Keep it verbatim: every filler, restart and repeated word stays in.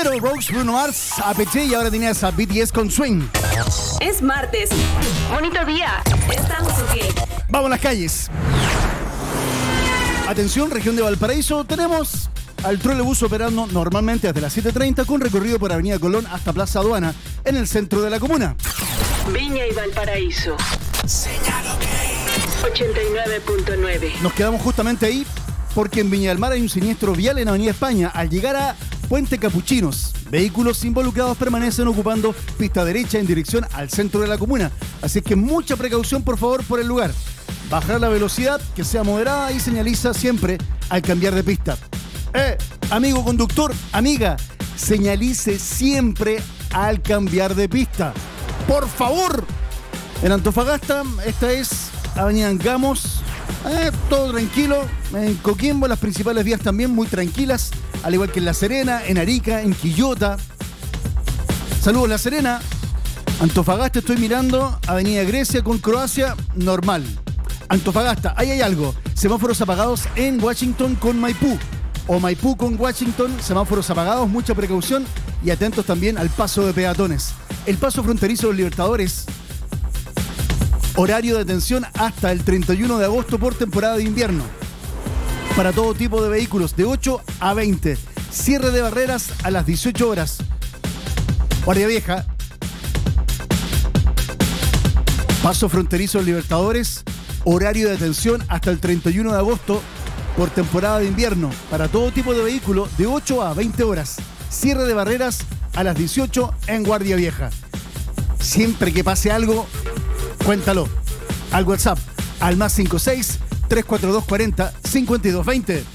Primero Rose, Bruno Mars, Appetit, y ahora tenías a B T S con Swing. Es martes. Bonito día. ¿Estamos ok? Vamos a las calles. Atención, región de Valparaíso. Tenemos al trolebús operando normalmente desde las siete treinta con recorrido por Avenida Colón hasta Plaza Aduana en el centro de la comuna. Viña y Valparaíso. Señal ok. ochenta y nueve punto nueve. Nos quedamos justamente ahí porque en Viña del Mar hay un siniestro vial en Avenida España. Al llegar a Puente Capuchinos, vehículos involucrados permanecen ocupando pista derecha en dirección al centro de la comuna. Así que mucha precaución, por favor, por el lugar. Bajar la velocidad, que sea moderada, y señaliza siempre al cambiar de pista. Eh, amigo conductor, amiga, señalice siempre al cambiar de pista. ¡Por favor! En Antofagasta, esta es Avenida Angamos. Eh, todo tranquilo. En Coquimbo, las principales vías también muy tranquilas, al igual que en La Serena, en Arica, en Quillota. Saludos, La Serena. Antofagasta, estoy mirando Avenida Grecia con Croacia, normal. Antofagasta, ahí hay algo. Semáforos apagados en Washington con Maipú. O Maipú con Washington, semáforos apagados, mucha precaución y atentos también al paso de peatones. El paso fronterizo de los Libertadores, horario de atención hasta el treinta y uno de agosto por temporada de invierno. Para todo tipo de vehículos, de ocho a veinte. Cierre de barreras a las dieciocho horas. Guardia Vieja. Paso fronterizo de los Libertadores, horario de atención hasta el treinta y uno de agosto por temporada de invierno. Para todo tipo de vehículo, de ocho a veinte horas. Cierre de barreras a las dieciocho en Guardia Vieja. Siempre que pase algo, cuéntalo al WhatsApp, al más cinco seis, tres cuatro dos, cuarenta, cincuenta y dos veinte.